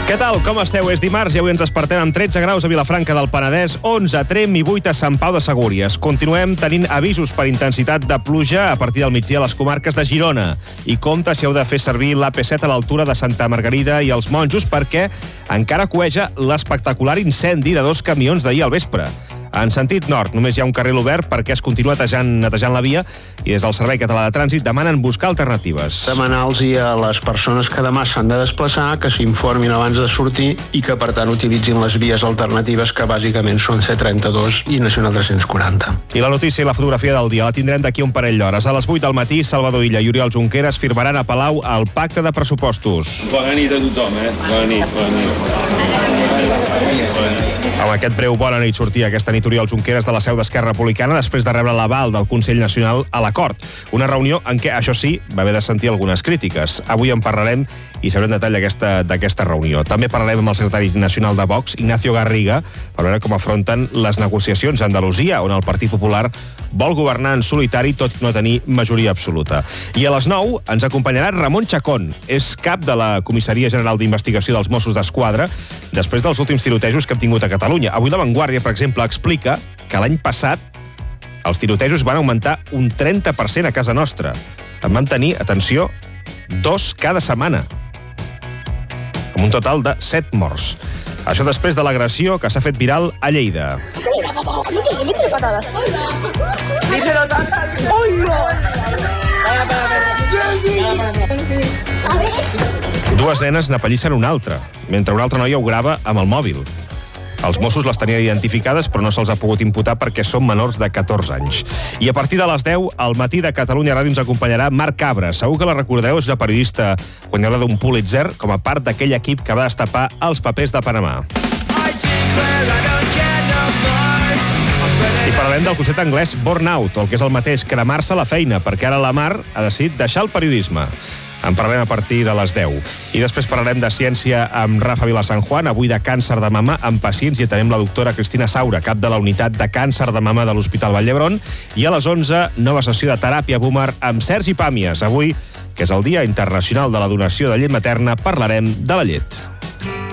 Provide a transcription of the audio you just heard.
Què tal? Com esteu? És dimarts i avui ens despertem amb 13 graus a Vilafranca del Penedès, 11 a Tremp i 8 a Sant Pau de Segúries. Continuem tenint avisos per intensitat de pluja a partir del migdia a les comarques de Girona. I compte si heu de fer servir l'AP7 a l'altura de Santa Margarida i els Monjos perquè encara cueja l'espectacular incendi de 2 camions d'ahir al vespre. En sentit nord, només hi ha un carril obert perquè es continua netejant la via i des del Servei Català de Trànsit demanen buscar alternatives. Demanar-los a les persones que demà s'han de desplaçar que s'informin abans de sortir i que, per tant, utilitzin les vies alternatives que bàsicament són C32 i Nacional 340. I la notícia i la fotografia del dia la tindrem d'aquí un parell d'hores. A les 8 del matí, Salvador Illa i Oriol Junqueras firmaran a Palau el pacte de pressupostos. Bona nit a tothom, Bona nit. Amb aquest breu bona nit sortia aquesta nit Oriol Junqueras de la seu d'Esquerra Republicana després de rebre l'aval del Consell Nacional a l'acord. Una reunió en què, això sí, va haver de sentir algunes crítiques. Avui en parlarem i sabrem detall d'aquesta reunió. També parlarem amb el secretari nacional de Vox, Ignacio Garriga, per veure com afronten les negociacions a Andalusia, on el Partit Popular vol governar en solitari tot i no tenir majoria absoluta. I a les 9 ens acompanyarà Ramon Chacón. És cap de la Comissaria General d'Investigació dels Mossos d'Esquadra després dels últims tirotejos que hem tingut a Catalunya. Avui La Vanguardia, per exemple, explica que l'any passat els tirotejos van augmentar un 30% a casa nostra. En vam tenir, atenció, 2 cada setmana, amb un total de 7 morts. Això després de l'agressió que s'ha fet viral a Lleida. Métele patadas. Díselo tantas. ¡Uy, no! Dues nenes n'apallissen una altra, mentre una altra noia ho grava amb el mòbil. Els Mossos les tenien identificades, però no se'ls ha pogut imputar perquè són menors de 14 anys. I a partir de les 10, al matí de Catalunya Ràdio ens acompanyarà Marc Cabra. Segur que la recordareu, és una periodista guanyadora d'un Pulitzer com a part d'aquell equip que va destapar els papers de Panamà. I parlarem del concepte anglès burnout, o el que és el mateix, cremar-se la feina, perquè ara la Mar ha decidit deixar el periodisme. En parlarem a partir de les 10. I després parlarem de ciència amb Rafa Vilasanjuan, avui de càncer de mama amb pacients, i també amb la doctora Cristina Saura, cap de la unitat de càncer de mama de l'Hospital Vall d'Hebron. I a les 11, nova sessió de teràpia boomer amb Sergi Pàmies. Avui, que és el Dia Internacional de la Donació de Llet Materna, parlarem de la llet.